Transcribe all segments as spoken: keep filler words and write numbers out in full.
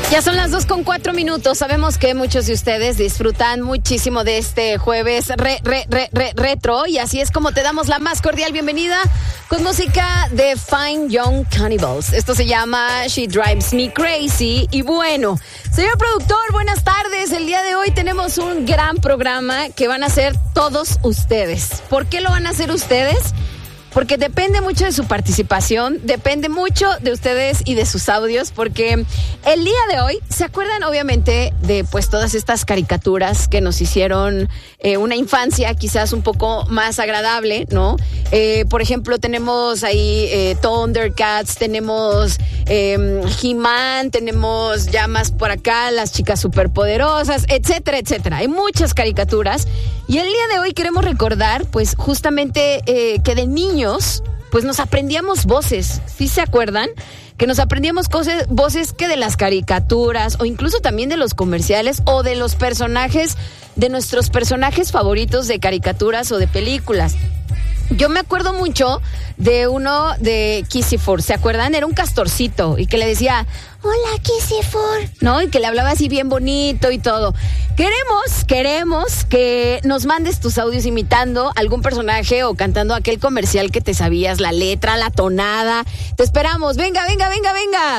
Ya son las dos con cuatro minutos. Sabemos que muchos de ustedes disfrutan muchísimo de este jueves re, re, re, re, retro. Y así es como te damos la más cordial bienvenida con música de Fine Young Cannibals. Esto se llama She Drives Me Crazy. Y bueno, señor productor, buenas tardes. El día de hoy tenemos un gran programa que van a hacer todos ustedes. ¿Por qué lo van a hacer ustedes? Porque depende mucho de su participación, depende mucho de ustedes y de sus audios, porque el día de hoy, ¿se acuerdan obviamente de pues todas estas caricaturas que nos hicieron eh, una infancia quizás un poco más agradable, ¿no? Eh, por ejemplo, tenemos ahí eh, Thundercats, tenemos eh, He-Man, tenemos ya más por acá las chicas superpoderosas, etcétera, etcétera. Hay muchas caricaturas y el día de hoy queremos recordar pues justamente eh, que de niños pues nos aprendíamos voces, ¿sí se acuerdan? Que nos aprendíamos cosas, voces que de las caricaturas o incluso también de los comerciales o de los personajes, de nuestros personajes favoritos de caricaturas o de películas. Yo me acuerdo mucho de uno de Kissy-Four, ¿se acuerdan? Era un castorcito y que le decía, hola Kissy-Four, ¿no? Y que le hablaba así bien bonito y todo. Queremos, queremos que nos mandes tus audios imitando algún personaje o cantando aquel comercial que te sabías, la letra, la tonada. Te esperamos, venga, venga, venga, venga.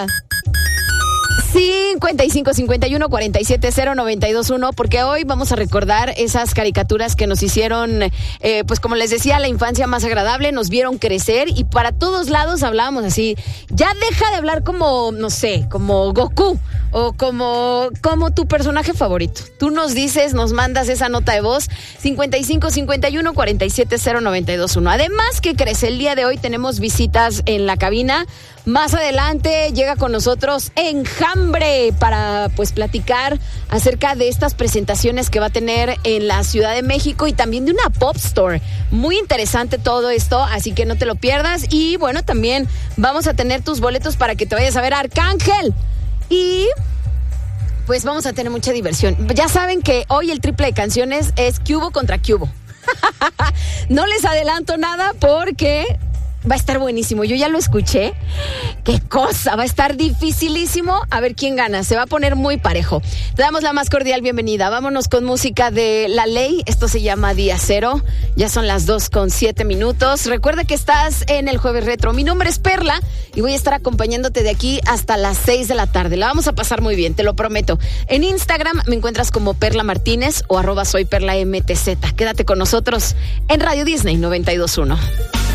cincuenta y cinco, cincuenta y uno, cuarenta y siete, cero, noventa y dos, uno, porque hoy vamos a recordar esas caricaturas que nos hicieron, eh, pues como les decía, la infancia más agradable, nos vieron crecer y para todos lados hablábamos así. Ya deja de hablar como, no sé, como Goku o como, como tu personaje favorito. Tú nos dices, nos mandas esa nota de voz, cincuenta y cinco, cincuenta y uno, cuarenta y siete, cero, noventa y dos, uno. Además que crece, el día de hoy tenemos visitas en la cabina. Más adelante llega con nosotros Enjambre para pues platicar acerca de estas presentaciones que va a tener en la Ciudad de México y también de una pop store. Muy interesante todo esto, así que no te lo pierdas. Y bueno, también vamos a tener tus boletos para que te vayas a ver a Arcángel. Y pues vamos a tener mucha diversión. Ya saben que hoy el triple de canciones es Cubo contra Cubo. No les adelanto nada porque va a estar buenísimo. Yo ya lo escuché. ¡Qué cosa! Va a estar dificilísimo. A ver quién gana. Se va a poner muy parejo. Te damos la más cordial bienvenida. Vámonos con música de La Ley. Esto se llama Día Cero. Ya son las dos con siete minutos. Recuerda que estás en el Jueves Retro. Mi nombre es Perla y voy a estar acompañándote de aquí hasta las seis de la tarde. La vamos a pasar muy bien, te lo prometo. En Instagram me encuentras como Perla Martínez o arroba soy Perla M T Z. Quédate con nosotros en Radio Disney noventa y dos punto uno.